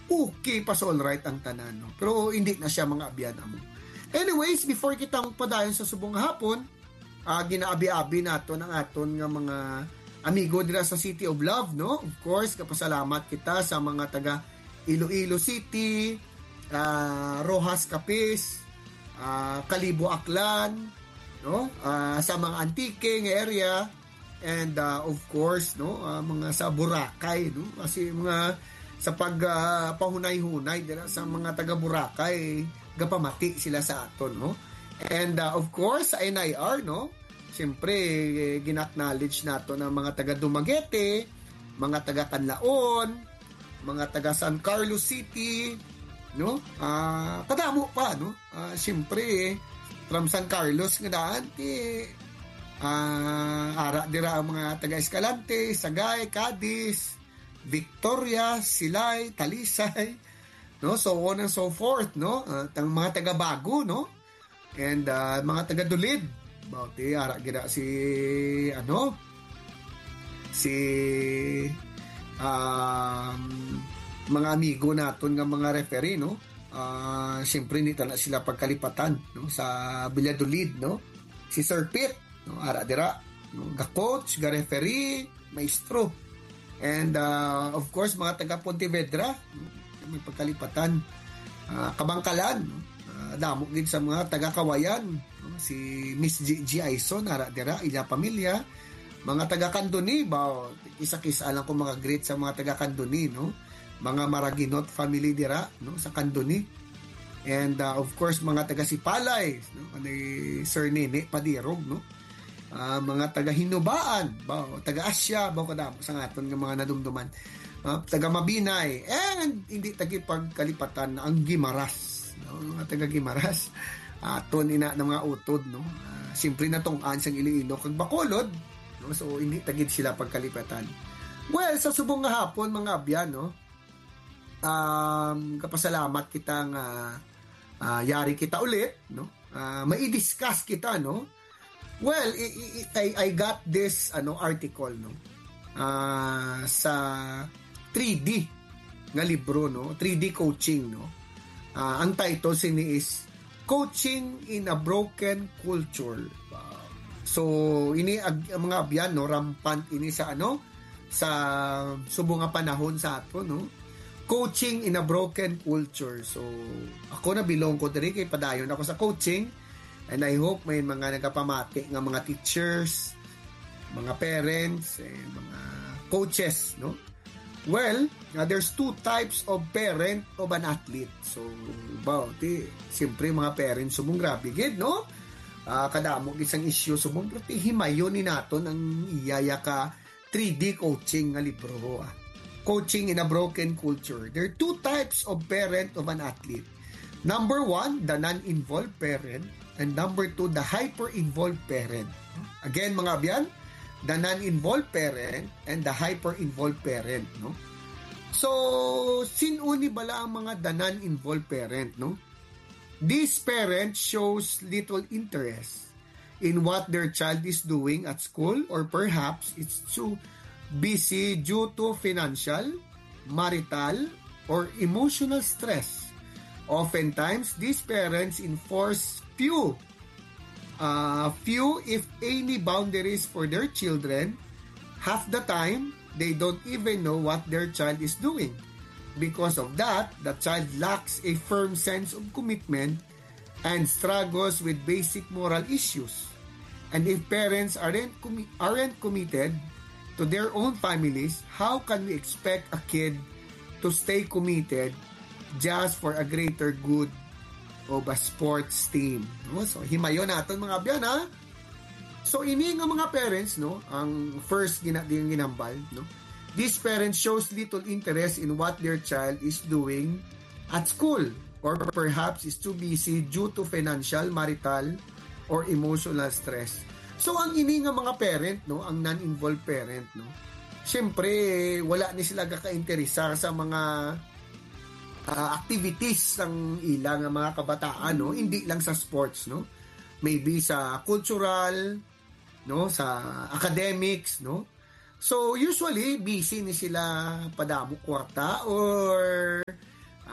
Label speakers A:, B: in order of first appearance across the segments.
A: okay pa sa alright ang tanan, no? Pero hindi na siya mga abyan amo. Anyways, before kitang padayon sa subong hapon, ginaabi-abi nato ng aton nga mga amigo dira sa City of Love, no? Of course, kapasalamat kita sa mga taga Iloilo City, Rojas Capiz, Kalibo Aklan, no? Sa mga Antique area, and of course, no, mga sa Boracay, no? Kasi mga sa pagpahunay-hunay dira sa mga taga Boracay, gapamati sila sa aton, no? And of course, sa NIR, no? Siyempre, gina-acknowledge nato ng mga taga Dumaguete, mga taga Canlaon, mga taga San Carlos City, no? Kadamo pa, no? Siyempre, from San Carlos nga daan, ara dira ang mga taga Escalante, Sagay, Cadiz, Victoria, Silay, Talisay, no? So on and so forth, no? Tang mga taga Bago, no? And mga taga Dulid, bauti ara gida si mga amigo naton nga mga referee, no? Siyempre nita na sila pagkalipatan, no? Sa Valladolid, no? Si Sir Pete, no? Ara dira, no? Ga coach, ga referee, maestro. And of course mga taga Pontevedra, may pagkalipatan, Kabangkalan, no? Damo din sa mga taga Kawayan, no? Si Miss G. Aison, ara dira, ila pamilya, mga taga Candoni, ba isa-kisa lang ko mga great sa mga taga Candoni, no? Mga Maraginot family dira, no? Sa Candoni. And of course mga taga Sipalay, no? Ni Sir Nene Padirog, no? Mga taga Hinubaan, taga Asya, kadamo sa aton nga mga nadumduman, taga Mabinay, and hindi tagi pagkalipatan ang Gimaras, no? Mga taga Gimaras, aton ina ng mga utod, no? Siyempre na tong-an sang Iloilo kag Bacolod, no? So hindi tagid sila pagkalipatan. Well, sa subong nga hapon mga abyan, no? Kapasalamat kita nga yari kita ulit, no? Mai-discuss kita, no? Well, I got this article, no, sa 3D nga libro, no, 3D coaching, no. Ang title sini is Coaching in a Broken Culture. So ini mga abyan, no, rampant ini sa sa subong nga panahon sa ato, no. Coaching in a broken culture. So ako na bilong ko diri kay padayon ako sa coaching. And I hope may mga nagapamati nga mga teachers, mga parents, mga coaches, no? Well, there's two types of parent of an athlete. So, siyempre mga parents sumong grabe gid, no? Kadamo isang issue sumong pero himayon ni naton ang iyaya ka 3D coaching nga libro. Coaching in a Broken Culture. There are two types of parent of an athlete. Number one, the non-involved parent. And number two, the hyper-involved parent. Again, mga abyan, the non-involved parent and the hyper-involved parent, no? So, sinuni bala ang mga the non-involved parent, no? This parent shows little interest in what their child is doing at school, or perhaps it's too busy due to financial, marital, or emotional stress. Oftentimes, these parents enforce few if any boundaries for their children. Half the time, they don't even know what their child is doing. Because of that, the child lacks a firm sense of commitment and struggles with basic moral issues. And if parents aren't committed to their own families, how can we expect a kid to stay committed just for a greater good of a sports team, no? So himayon naton mga abyan, ha. So ini nga mga parents, no, ang first ginambal, no. These parents shows little interest in what their child is doing at school, or perhaps is too busy due to financial, marital, or emotional stress. So ang ini nga mga parent, no, ang non-involved parent, no, syempre wala ni sila kaka-interesa sa mga activities ng ilang mga kabataan, no, hindi lang sa sports, no, maybe sa cultural, no, sa academics, no. So usually busy ni sila padamo kwarta, or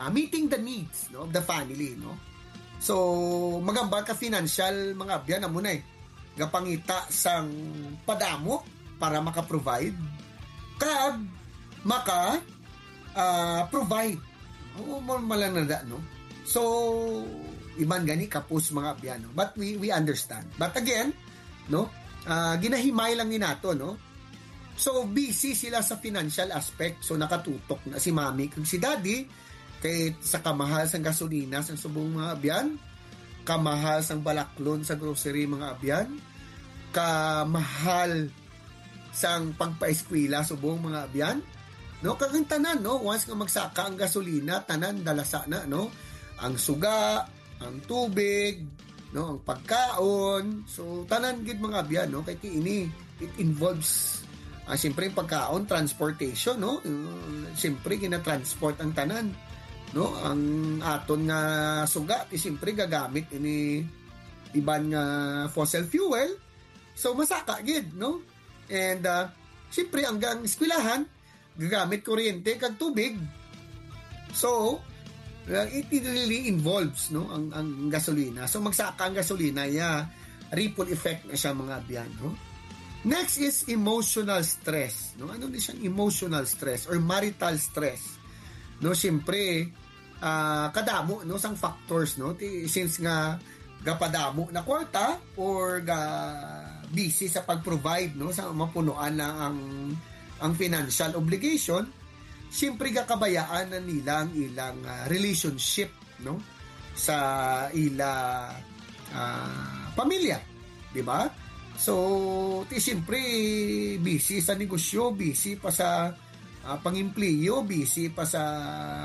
A: meeting the needs, no, of the family, no. So magamba ka financial mga abyan amo na gapangita sang padamo para maka-provide kag maka provide malanada, no. So iman gani kapos mga abyan, no? But we understand, but again, no, ginahimay lang ni nato, no. So busy sila sa financial aspect, so nakatutok na si mami kag si daddy kay sa kamahal sang gasolina sang subong mga abyan, kamahal sang balaklon sa grocery mga abyan, kamahal sang pagpaeskwela subong mga abyan, no. Kag ang tanan, no, once nga magsaka ang gasolina, tanan dalasa na, no, ang suga, ang tubig, no, ang pagkaon, so tanan gid mga abyan, no, kay ini it involves siyempre yung pagkaon, transportation, no, siyempre gina-transport ang tanan, no, ang aton nga suga siyempre gagamit ini iban nga fossil fuel, so masaka gid, no. And siyempre hanggang eskwelahan gagamit kuryente kag tubig, so it really involves, no, ang gasolina. So magsaka ang gasolina, ripple effect na siya mga abyan, no. Next is emotional stress, no. Ano ni siyang emotional stress or marital stress, no. Siyempre kadamo, no, sang factors, no, since nga gapadamo na kwarta or ga busy sa pag-provide, no, sa mapunuan na ang financial obligation, siyempre gakabayaan na nila ang ilang relationship, no, sa ila pamilya, di ba? So siyempre busy sa negosyo, busy pa sa pangimpliyo, busy pa sa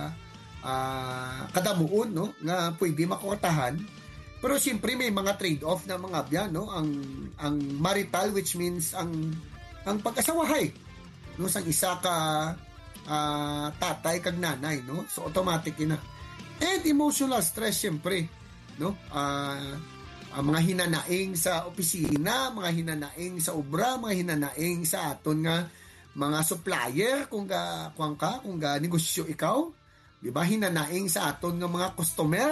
A: kadamuon, no, nga pwede makuwatahan. Pero siyempre may mga trade-off na mga abyan, no, ang marital, which means ang pag-asawahay, no, sang isa ka tatay kag nanay, no, so automatic ina. And emotional stress siyempre, no, ang mga hinanaing sa opisina, mga hinanaing sa obra, mga hinanaing sa aton nga mga supplier kung ga negosyo ikaw, di ba, hinanaing sa aton nga mga customer.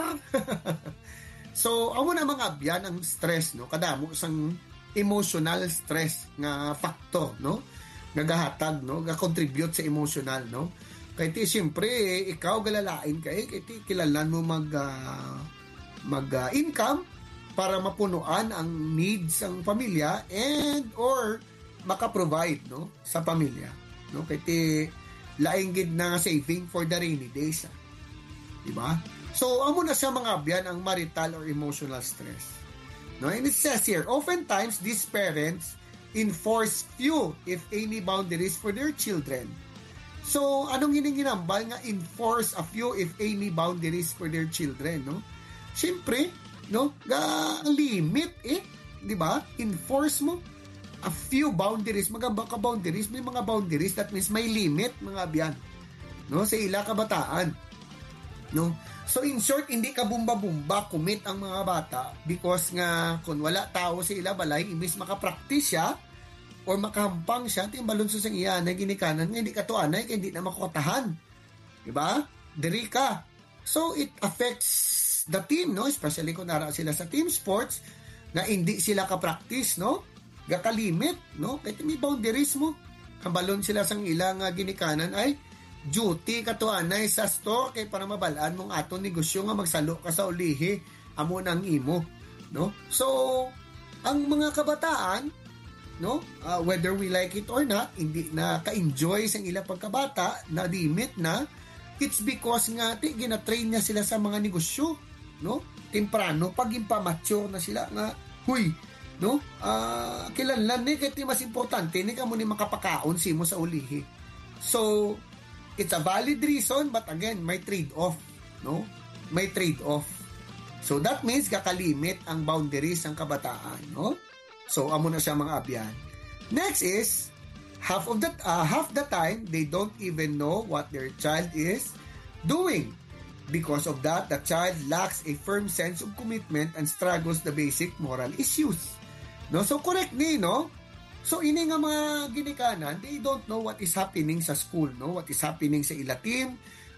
A: So amo na mga abyan ang stress, no, kadamo sang emotional stress nga factor, no, nagahatag, no, ga-contribute sa emotional, no. Kay ti siyempre ikaw galalain kay ti kilalan mo mag income para mapunuan ang needs ng pamilya and or maka-provide, no, sa pamilya, no. Kay ti laing gid na saving for the rainy days, di ba? So amo na sa mga abyan ang marital or emotional stress, no. And it says here, oftentimes these parents enforce few if any boundaries for their children. So anong ginambal nga enforce a few if any boundaries for their children, no? Siyempre, no, ga limit di ba? Enforce mo a few boundaries, magamba ka boundaries, may mga boundaries, that means may limit mga abyan, no, sa ila kabataan, no. So in short, hindi ka bumba-bumba commit ang mga bata because nga kung wala tao sa ila balay, imbis makapractice siya or makahampang siya, timbalon sa iya na ginikanan nga hindi ka to anay, hindi na makukatahan, di ba? Diri ka. So it affects the team, no, especially kung nara sila sa team sports na hindi sila ka-practice, no, gakalimit, no, kahit may boundaries mo, kambalon sila sang ilang ginikanan ay duty katuanay sa store kay para mabalaan mong aton negosyo nga magsalo ka sa ulihi amo nang imo, no. So ang mga kabataan, no, whether we like it or not, hindi na ka-enjoy sang ilang pagkabata na limit na, it's because nga gina-train niya sila sa mga negosyo, no, temprano pag impamature na sila nga huy, no, kilanlan ni kay mas importante ni kamo ni makapakaon simo sa ulihi. So it's a valid reason, but again, may trade-off, no? May trade-off. So that means kakalimit ang boundaries ng kabataan, no? So amo na siya mga abyan. Next is half the time they don't even know what their child is doing. Because of that, the child lacks a firm sense of commitment and struggles the basic moral issues. No? So correct ni, no? So ini nga mga ginikanan, they don't know what is happening sa school, no? What is happening sa ila team,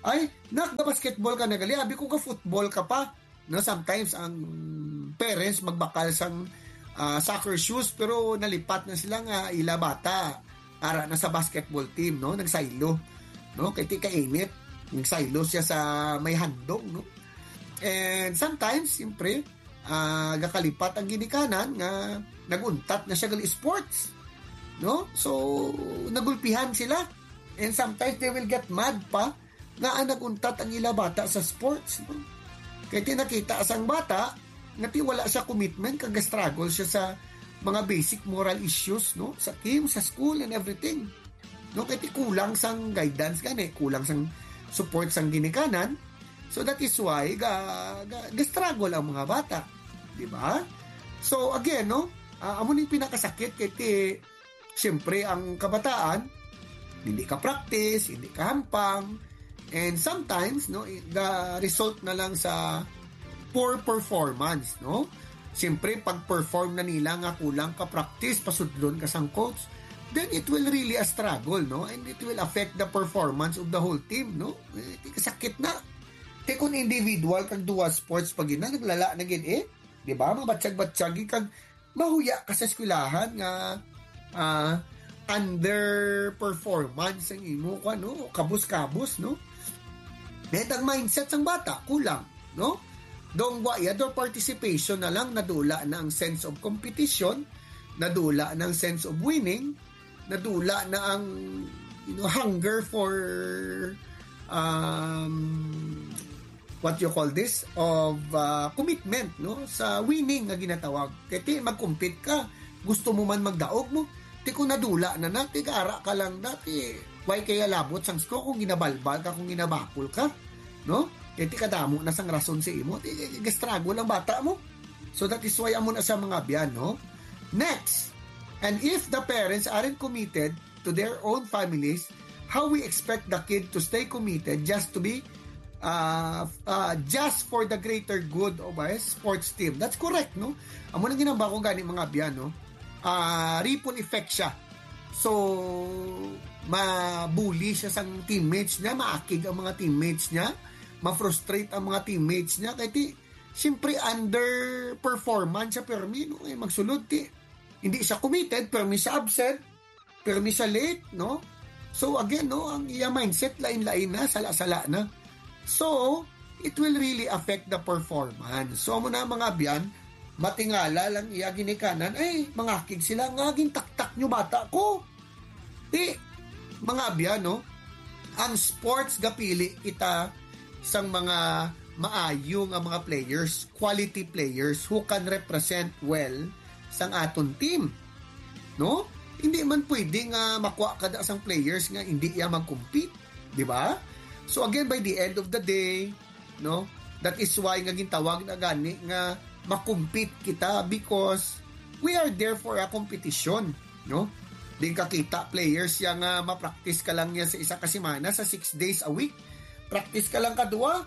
A: Ay, basketball ka na gali. Abi ko ka football ka pa. No, sometimes ang parents magbakal sang soccer shoes pero nalipat na sila nga ila bata para na sa basketball team, no? Nagsaylo. No, kay ti kainit. Nagsaylo siya sa may handong, no? And sometimes, siyempre, gakalipat ang ginikanan nga naguntat na siya gali sports. No? So, nagulpihan sila. And sometimes they will get mad pa nga naguntat ang ila bata sa sports. No? Kaya tinakita asang bata nga wala siya commitment, kag-struggle siya sa mga basic moral issues, no? Sa team, sa school, and everything. No? Kaya kulang sang guidance gani, kulang sang support sang ginikanan. So that is why ga-struggle ang mga bata. Di ba? So again, no? Amo ning pinakasakit kay siyempre ang kabataan hindi ka practice, hindi ka hampang, and sometimes no the result na lang sa poor performance, no? Siyempre pag-perform na nila nga kulang ka practice, pasudlon ka sang coach, then it will really a struggle, no? And it will affect the performance of the whole team, no? Sakit na. Kung individual kag dual sports pag ina naglala na gid di ba? Mabatsyag-batsyag kag mahuya ka sa eskwelahan nga underperformance ang imo ka, no? Kabus-kabus, no? Net ang mindset sang bata kulang, no? Dong do participation na lang, nadula na ang sense of competition, nadula na ang sense of winning, nadula na ang hunger for what you call this of commitment, no, sa winning nga ginatawag. Kaya mag-compete ka, gusto mo man magdaog mo, kung nadula na gara ka lang dati, why kaya labot sang sko kung ginabalbal ka, kung ginabakol ka, no? Kaya kadamo na sang rason sa imo, struggle ang bata mo. So that is why amo na sa mga biyan, no? Next, and if the parents aren't committed to their own families, how we expect the kid to stay committed just to be just for the greater good of a sports team? That's correct, no? Amo nang ginamba ko gani mga biyan, no? Ripple effect siya. So, mabully siya sa teammates niya, maakig ang mga teammates niya, ma-frustrate ang mga teammates niya, kaya siyempre underperformance siya permi, no? Magsulod hindi siya committed, permi siya absent, permi siya late, no? So again, no, ang iya mindset lain-lain na, sala-sala na. So, it will really affect the performance. So, mo na mga biyan, matingala lang iya ginikanan, mangakig sila, ngaging taktak nyo bata ko. Mga biyan, no, ang sports gapili kita sang mga maayong ang mga players, quality players who can represent well sang aton team. No? Hindi man pwedeng makuha kada sang players nga hindi iya mag-compete, di ba? So again, by the end of the day, no, that is why nga gintawag na gani nga makompete kita because we are there for a competition, no? Din kakita players yang ma-practice ka lang yan sa isa ka semana, sa 6 days a week. Practice ka lang kadua,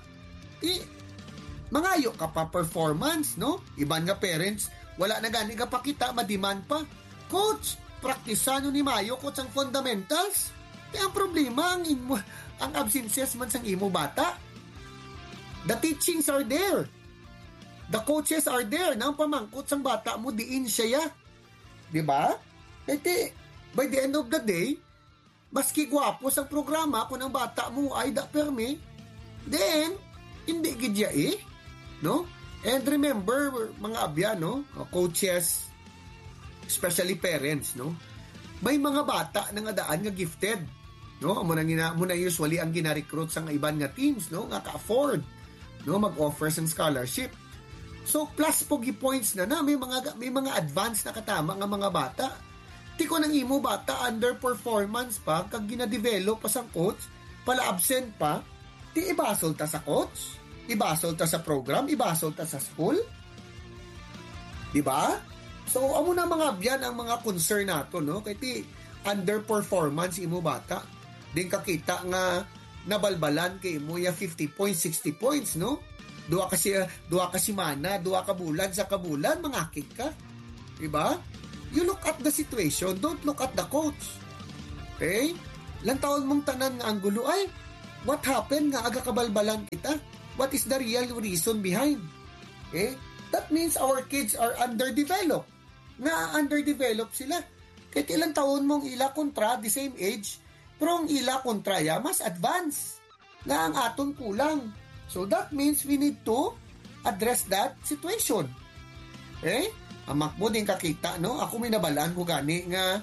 A: mangayo ka pa performance, no? Iban nga parents, wala na gani ka pakita, ma-demand pa. Coach, praktisano ni Mayo, coach, ang fundamentals. Ang problema, ang absences man sang imo bata. The teachings are there. The coaches are there. Nang pamangkot sang bata mo, diin siya. Diba? Ete, by the end of the day, maski gwapo sang programa, kung ang bata mo ay da permi, then, hindi gidya no? And remember, mga abya, no? Coaches, especially parents, no? May mga bata na nga daan nga gifted, no? Muna usually ang gina-recruit sa iban nga teams, no? Nga ka-afford, no? Mag-offer sang scholarship. So, plus pogi points na may mga advance na katama nga mga bata. Tiko nang imo bata, underperformance pa, kag gina-develop pa sang coach, pala absent pa, ibasol ta sa coach, ibasol ta sa program, ibasol ta sa school. Diba? So, amo na mga biyan ang mga concern nato, no? Kaya underperformance imo bata. Din kakita nga nabalbalan kay mo ya 50 points, 60 points, no? Duwa ka semana, duwa ka bulan sa kabulan, mangakit ka. Diba? You look at the situation, don't look at the coach. Okay? Lang taon mong tanan nga ang gulo, what happened nga aga kabalbalan kita? What is the real reason behind? That means our kids are underdeveloped. Underdeveloped sila. Kahit ilang taon mong ila kontra, the same age, pero ang ila kontra ya, mas advanced. Nga ang aton kulang. So that means we need to address that situation. Amak mo din kakita, no? Ako minabalaan ko gani nga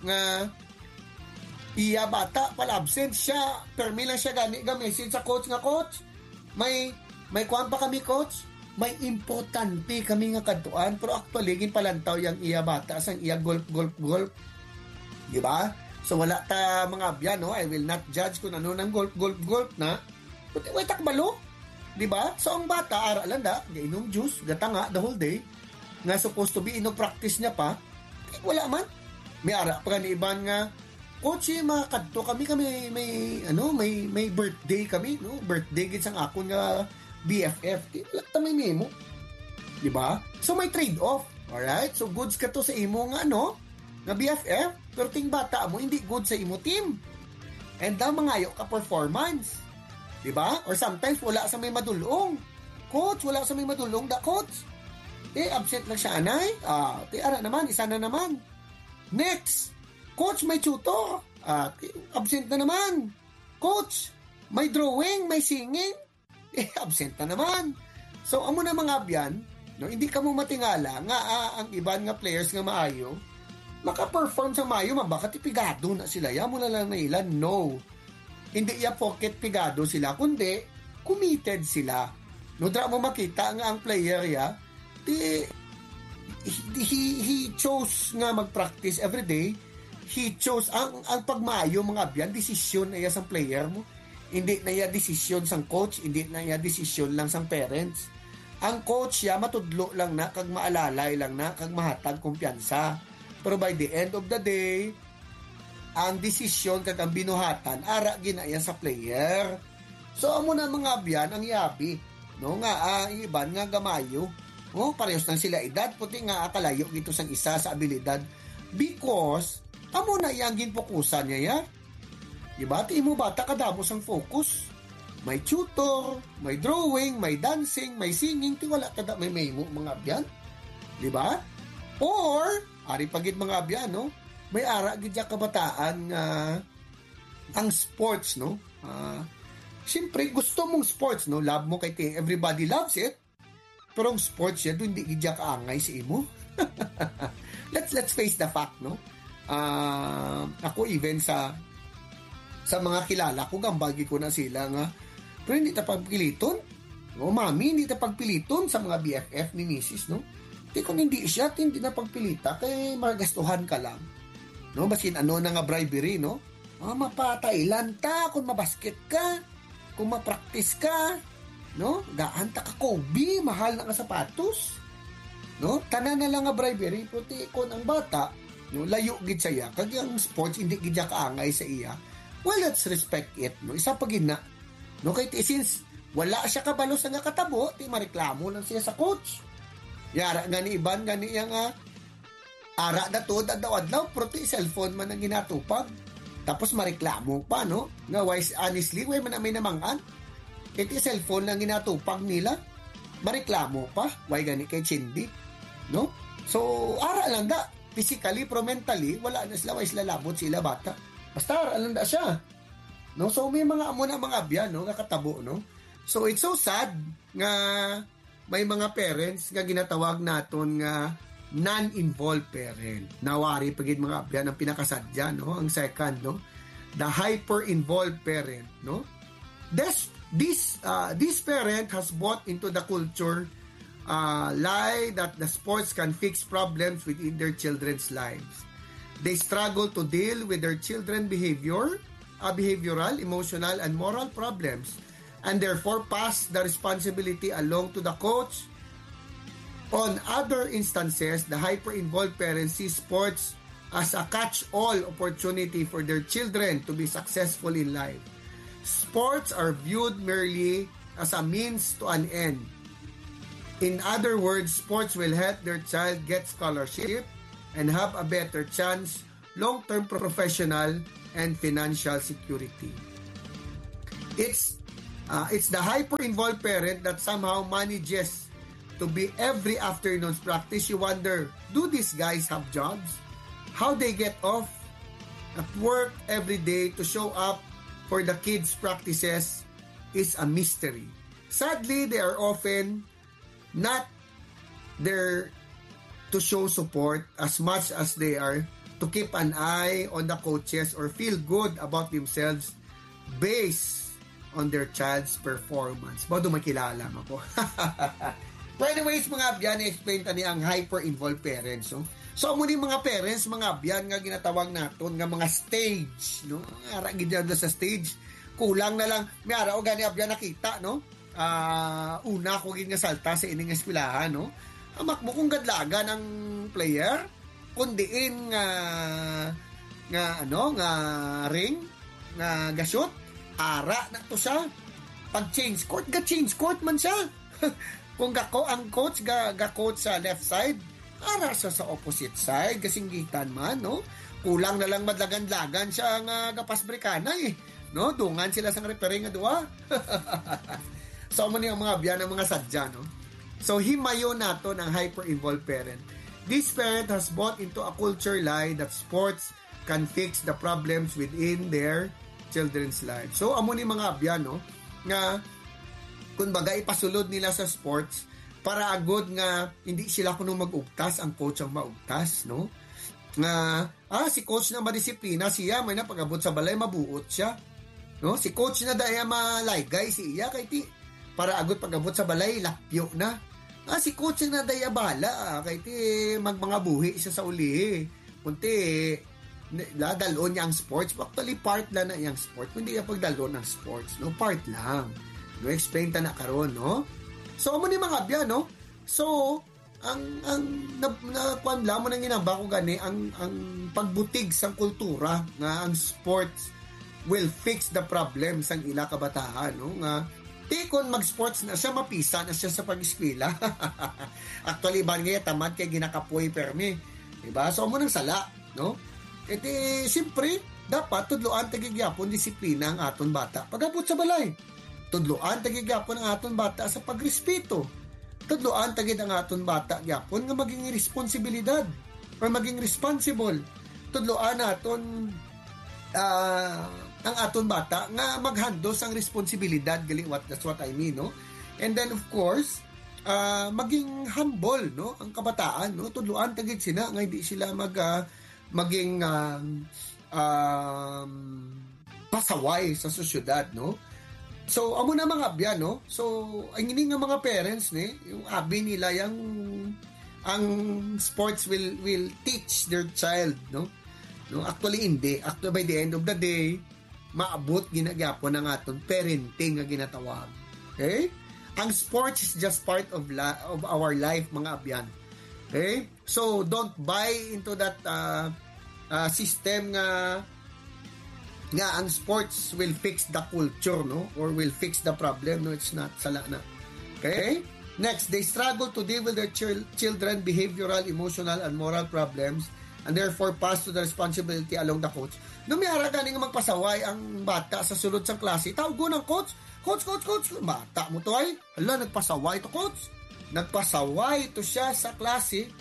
A: iya bata pala absent siya, permi lang siya gani ga message sa coach nga, coach, may kuan pa kami, coach, may importante kami nga kadtuan, pero actually gin palantaw yang iya bata sang iya golf, di ba? So wala ta mga abyan, no? I will not judge kung ano nang golf na, but wait takbalo, di ba? So ang bata ara lang da, gainom juice, gatanga the whole day, nga supposed to be practice niya pa, wala man. May ara pa ni iban nga, coach, mga kadto kami may birthday kami, no? Birthday gid sang akon nga BFF. Wala ta may memo. Di ba? So may trade-off. Alright? So goods ka to sa imo nga nga BFF, pero ting bata mo hindi good sa imo team. And da mangayo ka performance. Di ba? Or sometimes wala sa may madulong. Coach, wala sa may madulong da, coach. Absent lang siya anay. Ara naman, isa na naman. Next, coach, may tutor. Absent na naman. Coach, may drawing, may singing. Absent na naman. So, amo na mga abyan, no, hindi ka mo matingala nga ang iban nga players nga maayo, maka-perform sa maayo, bakit ipigado na sila? Ya mo na lang na ilan? No. Hindi ya pocket pigado sila, kundi committed sila. No, dra mo makita nga ang player ya, he chose nga mag-practice every day. He chose ang pagmaayo mga abyan, desisyon na iya sang player mo. Hindi na iya desisyon sang coach, hindi na iya desisyon lang sang parents. Ang coach ya matudlo lang na, kag maalalay lang na, kag mahatag kumpiyansa. Pero by the end of the day, ang desisyon kag ang binuhatan ara ginaya sa player. So amo na mga abyan ang yabi, no, nga iban nga gamayo. Parehas lang sila edad, puti nga akalayo gito sang isa sa abilidad, because amo na iyang ginfokusan niya ya. Diba? Ti mo bata kadamo sang focus. May tutor, may drawing, may dancing, may singing, ti wala kada may memo mga abyan. Diba? Or ari pagid mga abyan, no? May ara gid kabataan ang sports, no? Siyempre gusto mong sports, no? Love mo kay everybody loves it. Pero ang sports yan, hindi gidya kaangay si imo. let's face the fact, no? Ako even sa mga kilala ko, gambagi ko na sila nga, pero hindi ta pagpiliton. Mami, hindi ta pagpiliton sa mga BFF ni Mrs., no? Kung hindi siya, hindi na pagpilita, kay magastuhan ka lang. No? Basin ano na nga bribery, no? Mapatailan ta, kung mabasket ka, kung mapractice ka, no? Gaan ta ka Kobe, mahal na nga sapatos. No? Tanan na lang nga bribery, puti kon ang bata, no, layo gid saya, kag ang sports hindi gid kaangay sa iya. Well, let's respect it, no? Isa pa gid na. No, kay since wala siya kabalo sa nga katabo, ti mareklamo lang siya sa coach. Yara nga ni iban gani yang ara na to adlaw pero ti cellphone man ang ginatupag. Tapos mareklamo pa, no? Nga wise honestly, way man may namangan. Kay ti cellphone lang ginatupag nila. Mareklamo pa, way gani kay Chindi, no? So ara lang da. Physically, pero mentally, wala na sila, wais lalabot sila bata. Basta, alam na siya. No? So, may mga amo na mga abyan, no? Nakatabo, no? So, it's so sad nga may mga parents nga ginatawag naton nga non-involved parent. Nawari pagid mga abyan ang pinakasad dyan, no? Ang second, no? The hyper-involved parent, no? This parent has bought into the culture lie that the sports can fix problems within their children's lives. They struggle to deal with their children's behavioral, emotional, and moral problems, and therefore pass the responsibility along to the coach. On other instances, the hyper-involved parents see sports as a catch-all opportunity for their children to be successful in life. Sports are viewed merely as a means to an end. In other words, sports will help their child get scholarship and have a better chance, long-term professional and financial security. It's the hyper-involved parent that somehow manages to be every afternoon's practice. You wonder, do these guys have jobs? How they get off at work every day to show up for the kids' practices is a mystery. Sadly, they are often not there to show support as much as they are to keep an eye on the coaches or feel good about themselves based on their child's performance. Bado makilala ako. But anyways, mga abyan, i-explain tani ang hyper-involved parents. No? So, amo ni mga parents, mga abyan nga ginatawag naton nga mga stage. No? Ara gidyan sa stage. Kulang na lang. May ara o gani abyan nakita, no? Una ko gid nga salta sa ining eskwelahan, no? Amak mo kung gadlaga ng player, kundiin nga ring, nga gashoot, ara na to siya. Pag change court man siya. Kung ang coach ga-coach sa left side, ara siya sa opposite side, kasinggitan man, no? Kulang na lang madlagan-lagan siya nga gapasbrikana no? Dungan sila sang referee nga duwa. So, man yung mga biyan ng mga sadya, no? So, himayo nato ng hyper-involved parent. This parent has bought into a culture lie that sports can fix the problems within their children's lives. So, amo ni mga abyan, no? Nga, kumbaga, ipasulod nila sa sports para agod nga hindi sila kuno mag-ugtas, ang coach ang maugtas, no? Nga, si coach na madisiplina, siya may na pag-abot sa balay, mabuot siya. No? Si coach na daya malaygay, siya kay ti, para agad pag-abot sa balay, lapyo na. Si coach na daya bala, kay ti, mga buhi siya sa uli. Kunti, dalon niya ang sports. Actually, part lang na yung sports. Hindi niya pagdalon ng sports. No? Part lang. No? Explain ta na karon, no? So, amo ni mga abya, no? So, nakuan lang mo nang ginamba ko gani, ang pagbutig sa kultura nga ang sports will fix the problem sang ila kabataan, no? Nga, tikon mag-sports na siya, mapisa na siya sa pag-eskwela. Actually, ba nga tamad kay ginakapoy permi. Diba? So, amo nang sala, no? Iti, siyempre, dapat tudloan tagigyapon disiplina ang aton bata. Pag-abot sa balay, tudloan tagigyapon ang aton bata sa pagrespeto. Tudloan tagid ang aton bata gyapon nga maging responsibilidad or maging responsible. Tudloan naton ang aton bata nga maghandle sang responsibilidad gali that's what I mean, no? And then of course, maging humble, no? Ang kabataan, no? Tudloan tagid sila nga hindi sila maging pasaway sa sosyedad, no? So, amo na mga abyan, no? So, ang ini nga mga parents, yung abi nila, ang sports will teach their child, no? No, actually, hindi. Actually, by the end of the day, maabot ginagyapo ng aton parenting nga ginatawag. Okay? Ang sports is just part of our life, mga abyan. Okay? So, don't buy into that system nga ang sports will fix the culture, no? Or will fix the problem. No, it's not. Sala na. Okay? Next, they struggle to deal with their children behavioral, emotional, and moral problems and therefore pass to the responsibility along the coach. No, may ara ganing magpasaway ang bata sa sulod sa klase. Tawgo ng coach. Coach. Bata mo to ay. Hala, nagpasaway to coach. Nagpasaway to siya sa klase.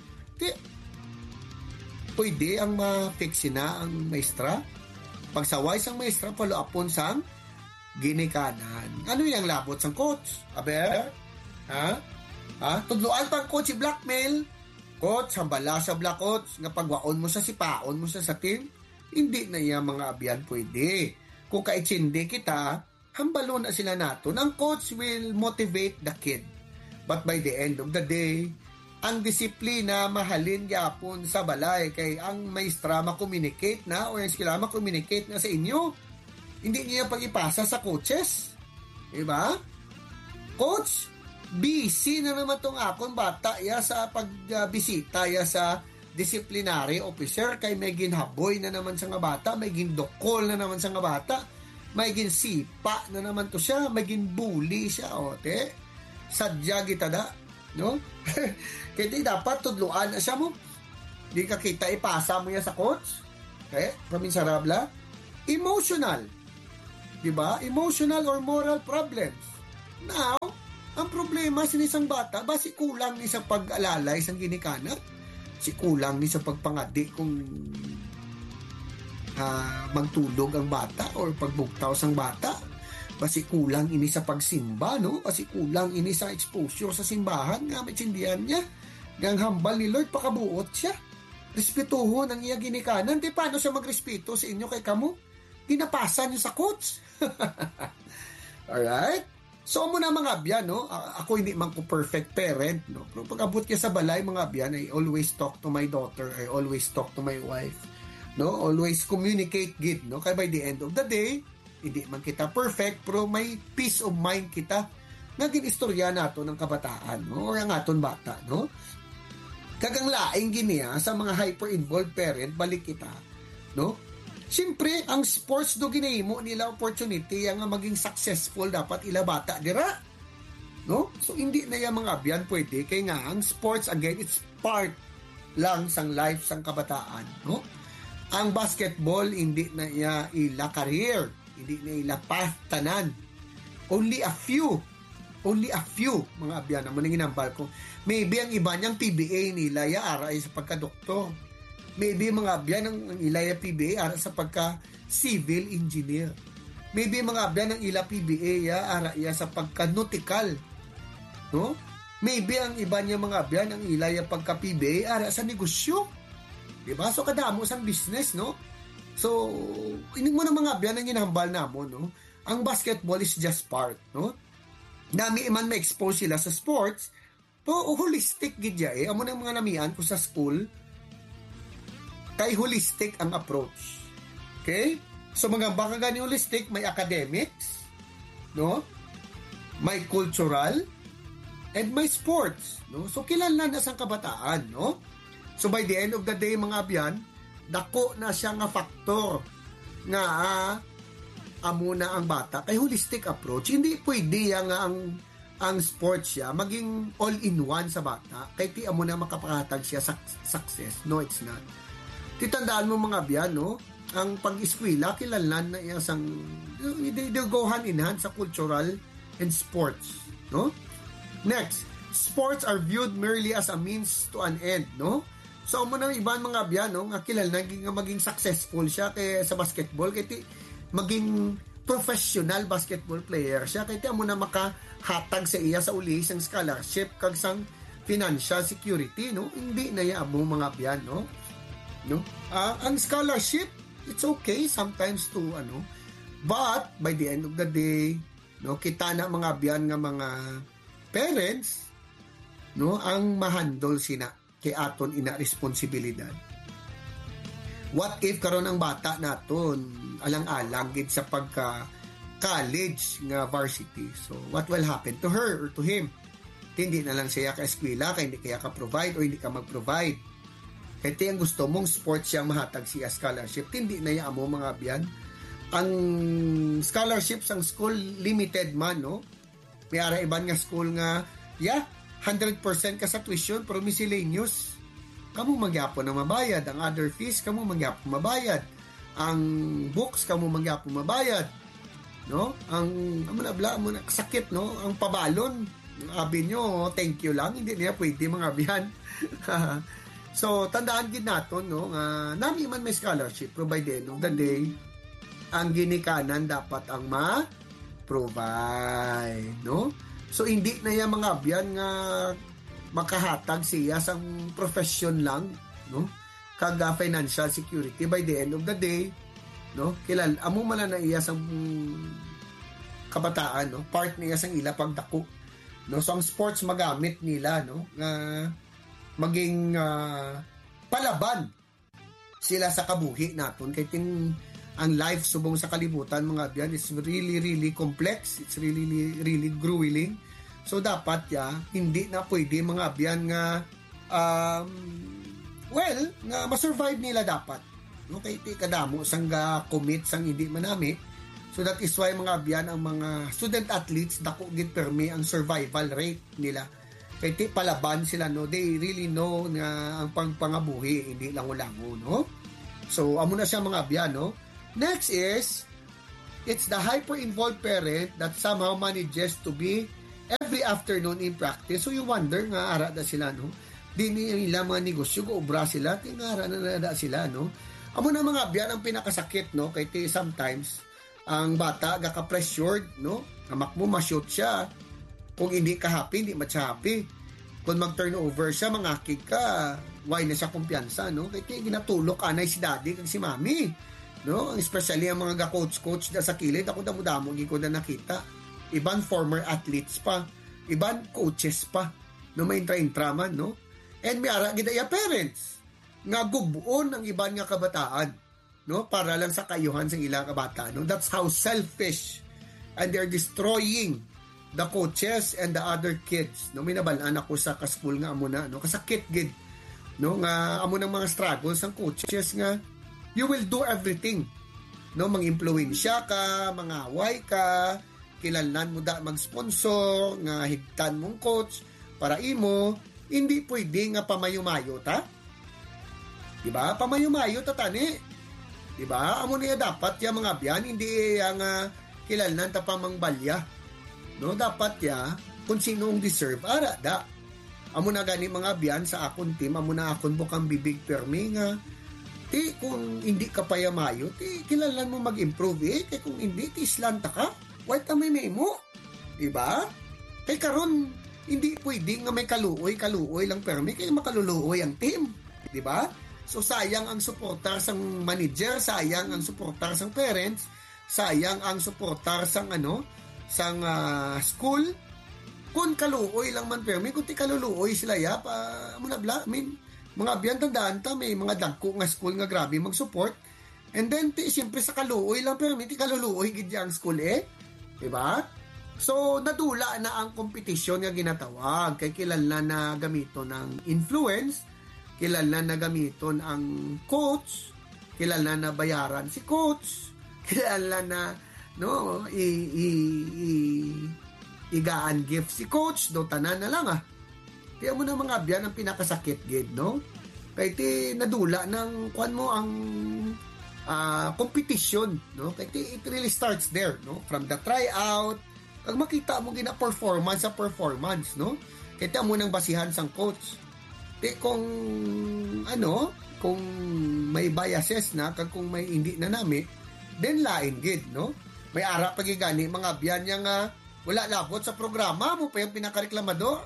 A: Pwede ang ma-fix na ang maestra. Pagsaway sang maestra, palo-apon sang ginikanan. Ano yung labot sang coach? Aber? Ha? Tudloan pang coach i-blackmail. Coach, hambala sa black coach. Nga pagwaon mo sa sipaon mo sa team. Hindi na yung mga abyan pwede. Kung kaitsindi kita, hambalo na sila nato. Ang coach will motivate the kid. But by the end of the day, ang disiplina mahalin gyapon sa balay kay ang maestra ma-communicate na o yung eskwela ma-communicate na sa inyo. Hindi niya pag-ipasa sa coaches. Diba? Coach, busy na naman tong akong bata ya sa pagbisita ya sa disciplinary officer kay may ginhaboy na naman sa nga bata, may gindokol na naman sa nga bata, may ginsipa na naman to siya, may ginbully siya, ote. Sadya gitada, no? Kaya di dapat tudluan na siya mo. Di ka kita ipasa mo yan sa coach. Okay? Provincial Rabla. Emotional. di ba? Emotional or moral problems. Now, ang problema sa isang bata, basi kulang ni sa pag-alalay sa ginikanan, si kulang ni sa pagpangadi kung magtulog ang bata or pagbugtaw sang bata, basi kulang ini sa pagsimba, no? Basi kulang ini sa exposure sa simbahan, nga maintindihan niya, ngang hambal ni Lord, pakabuot siya. Respetuhon ang iya ginikanan. Di paano siya magrespeto sa inyo kay kamo? Ginapasan niyo sa coach. Alright? So, muna mga abyan, no? Ako hindi man ko perfect parent, no? Pero pag abot niya sa balay, mga abyan, I always talk to my daughter. I always talk to my wife. No? Always communicate good, no? Kaya by the end of the day, hindi man kita perfect, pero may peace of mind kita na ginistorya nato ng kabataan, no? Or ang aton bata, no? Kagang laing giniya sa mga hyper-involved parent, balik kita, no? Siyempre, ang sports do ginahimo nila opportunity ang maging successful dapat ila bata dira, no? So hindi na yung mga abyan pwede kay nga ang sports again, it's part lang sang life sang kabataan, no? Ang basketball hindi na ila career, hindi na ila path tanan. Only a few mga abyan na maningin ang barko. Maybe ang iba niyang PBA nila aray sa pagka-doktor. Maybe mga abyan ang ilaya PBA aray sa pagka-civil engineer. Maybe mga abyan ang ila PBA aray sa pagka-nautical. No? Maybe ang iba niya mga abyan ang ilaya pagka-PBA aray sa negosyo. Diba? So kadamo sang business, no? So, inig mo na mga abyan ang ginahambal namo, no? Ang basketball is just part, no? Nami man ma-expose sila sa sports, pero holistic gidya amo nang mga namian ko sa school, kay holistic ang approach. Okay? So mga baka gani holistic, may academics, no? May cultural, and may sports, no? So kilala na sa kabataan, no? So by the end of the day mga abyan, dako na siya nga faktor nga amo na ang bata kay holistic approach. Hindi pwede nga ang sports siya maging all-in-one sa bata kay ti amo na makapakatag siya success. No, it's not. Titandaan mo mga abyan, no? Ang pag-eskwela kilalan na iya sang they go hand in hand sa cultural and sports, no? Next, sports are viewed merely as a means to an end, no? So, mo na ibang mga abyan, no? Nga kilala nga maging successful siya kay sa basketball, kay maging professional basketball player siya, kay mo na makahatag sa iya sa uli sang scholarship kag sang financial security, no? Hindi na ya mo mga abyan, no? No? Ang scholarship, it's okay sometimes to but by the end of the day, no, kita na mga abyan nga mga parents, no, ang mahandle sina kay aton ina responsibilidad. What if karon ang bata naton alang-alang gid sa pagka college nga varsity, so what will happen to her or to him? Hindi na lang siya ka-eskwela kay hindi kaya ka-provide o hindi ka mag-provide. Kaya ang gusto mong sports siyang mahatag siya scholarship, hindi na ya mo mga abyan. Ang scholarship sang school limited man, no? May ara iban nga school nga 100% ka sa tuition pero miscellaneous kamo magyapon na mabayad, ang other fees kamo magyapon mabayad, ang books kamo magyapon mabayad, no? Ang amuna sakit, no? Ang pabalon, abi nyo thank you lang, hindi niya pwede mga abyan. So tandaan gid naton, no, nga nami man may scholarship pero by the end of the day ang ginikanan dapat ang ma-provide, no? So hindi na yung mga abyan nga makahatag siya sang profession lang, no? Kaga financial security by the end of the day, no? Kilala amo man na iya sang kabataan, no? Part niya sang ila pagdako, no? So ang sports magamit nila, no? Nga maging palaban sila sa kabuhi naton kay ang life subong sa kalibutan mga abyan is really complex, it's really grueling. So dapat hindi na pwede mga abyan nga nga ma-survive nila dapat, no? Kay ti kadamo sang commit sang hindi manami. So that is why mga abyan ang mga student athletes dako gid permi ang survival rate nila. Kay ti palaban sila, no? They really know nga ang pangpangabuhi hindi lango-lango, no? So amo na siya mga abyan, no? Next is it's the hyper-involved parent that somehow manages to be every afternoon in practice. So you wonder nga, ara na sila, no? Di nila mga negosyo, obra sila, tingara na nada sila, no? Amo na mga biyan ang pinakasakit, no? Kaya sometimes, ang bata, gaka-pressured, no? Amak mo, ma-shoot siya. Kung hindi ka happy, hindi happy. Kung mag-turnover siya, mangakig ka, why na siya kumpiyansa, no? Kaya ginatulok anay si daddy kag si mami, no? Especially ang mga ga-coach da sa kilid, ako damo-damo, hindi ko na nakita. Iban former athletes pa, iban coaches pa, no? May intra-intraman, no? And may ara gidaya parents, nga gubuon ang iban nga kabataan, no? Para lang sa kayuhan sa ilang kabata, no? That's how selfish, and they're destroying the coaches and the other kids, no? May nabalaan ako sa ka-school nga amo na, no? Kasakit gid, no? Nga amo ng mga struggles ng coaches nga you will do everything, no? Mang-impluwensya ka, mangaway ka, kilalnan mo da mag-sponsor, nga higtan mong coach para imo, hindi pwede nga pamayo-mayo ta. Diba? Pamayo-mayo ta tani. Diba? Amo niya dapat ya mga biyan, hindi ang kilalnan ta pamangbalya. No, dapat ya kung sino ang deserve ara da. Amo na gani mga biyan sa akon team, amo na akon bukang bibig permi nga ti kung hindi ka payamayo, ti kilalan mo mag-improve kay kung hindi ti islanta ka, why ta may mo? Diba? Kay karon hindi pwede nga may kaluoy lang permi kay makaluluoy ang team. Diba? So sayang ang suportar sang manager, sayang ang suportar sang parents, sayang ang suportar sang sang school. Kung kaluoy lang man permi, kung ti kaluluoy sila ya pa muna bla, mga biyan tandaan ta, may mga dagko nga school nga grabe mag-support. And then ti siyempre sa kaluoy lang permi, ti kaluluoy gid ang school diba? So nadula na ang competition nga ginatawag, kay kilala na gamito ng influence, kilala na gamiton ang coach, kilala na bayaran si coach, kilala na no igaan gift si coach do tanan na lang kaya mo na mga biyan ang pinakasakit gid, no? Kaya ti nadula ng kuan mo ang competition, no? Kaya it really starts there, no? From the tryout, kag makita mo gina performance sa performance, no? Kaya mo nang basihan sang coach. Ti kung kung may biases na, kag kung may hindi na nami, then lain gid, no? May ara pagigani mga biyan niya nga wala labot sa programa mo pa yung pinakareklamador.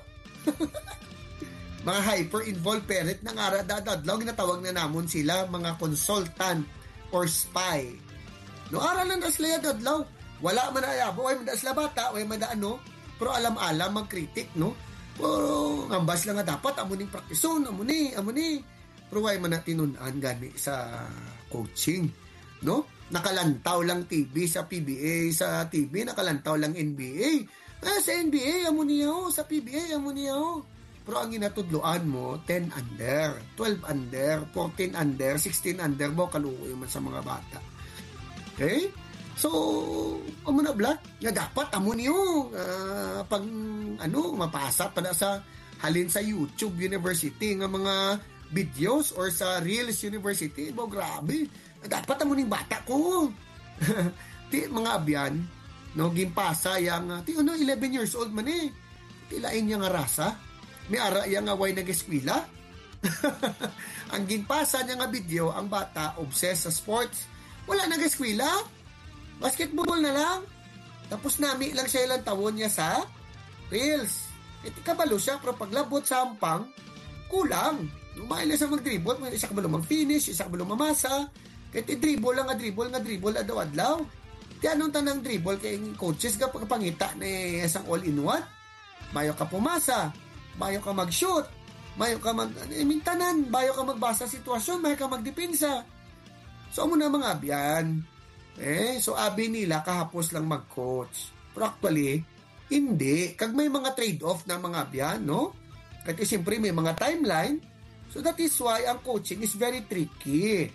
A: Mga hyper-involved parent ng ara dadadlaw, ginatawag na namon sila mga consultant or spy. No, ara lang na sila dadlaw. Wala man ayabo, ay man sila bata, ay man pero alam-alam mag-critic, no? Pero ambas lang nga dapat amuning praktison, amuni. Pero ay man tinunan gani sa coaching, no? Nakalantaw lang TV sa PBA, sa TV nakalantaw lang NBA. Sa NBA amo niya sa PBA amo niya Pero ang ginatudloan mo 10 under, 12 under, 14 under, 16 under mo kaluoy man sa mga bata. Okay? So, amo na bla, nga dapat amo niyo pag mapasa pa na sa halin sa YouTube University nga mga videos or sa Reels University, grabe. Dapat amo ning bata ko. Ti mga abyan, no, gimpasa yang ti 11 years old man Ti lain yang rasa. May ara yang way nag-eskwela. Ang ginpasa niya nga video, ang bata obsessed sa sports. Wala nag-eskwela. Basketball na lang. Tapos nami lang siya ilang tawon niya sa Reels. Iti kabalo siya, pero paglabot sa ampang, kulang. Lumaila sa mag-dribble, may isa kabalo mag-finish, isa kabalo mamasa. Kaya dribble lang nga dribble adlaw-adlaw. Kaya anong tanang dribble kay coaches ka pagpangita na isang all-in-one? Bayo ka pumasa, bayo ka mag-shoot, bayo ka tanan, bayo ka magbasa sitwasyon, bayo ka magdepensa. So amo na mga abyan. So abi nila kahapos lang mag-coach. Pero actually, hindi. Kag may mga trade-off na mga abyan, no? Kasi siyempre may mga timeline. So that is why ang coaching is very tricky.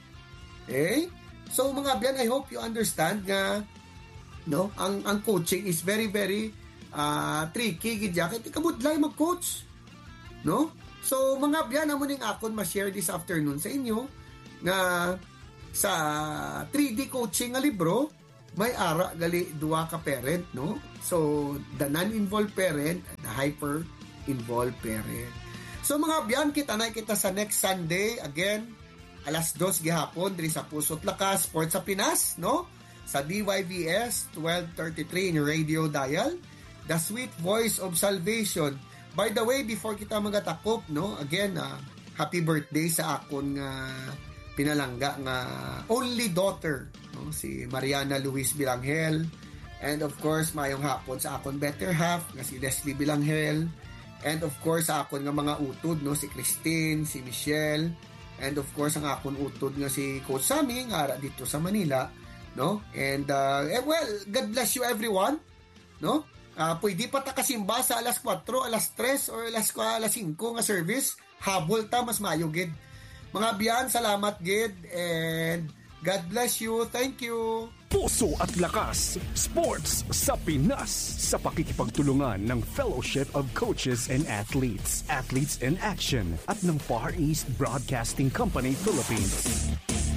A: So mga biyan, I hope you understand nga no, ang coaching is very very tricky gid kay tikabudlay mag-coach, no? So mga biyan, amo ning akon ma-share this afternoon sa inyo nga sa 3D coaching nga libro may ara gali duwa ka parent, no? So, the non-involved parent and the hyper-involved parent. So, mga biyan, kita na kita sa next Sunday. Again, alas 2 gihapon, diri sa Puso't Lakas, Sports sa Pinas, no? Sa DYVS 1233 in radio dial. The Sweet Voice of Salvation. By the way, before kita magatakop, no? Again, happy birthday sa akon pinalangga nga only daughter, no? Si Mariana Luis Bilanghel, and of course mayong hapon sa akon better half nga si Leslie Bilanghel, and of course sa akon nga mga utod, no? Si Christine, si Michelle, and of course ang akon utod nga si Coach Sammy nga ara dito sa Manila, no? And well, God bless you everyone, no? Pwede pa ta kasimba sa alas 4, alas 3 or alas 5 nga service, habol ta mas mayo gid. Mga biyan, salamat gid, and God bless you. Thank you.
B: Puso at Lakas, Sports sa Pinas, sa pakikipagtulungan ng Fellowship of Coaches and Athletes, Athletes in Action, at ng Far East Broadcasting Company Philippines.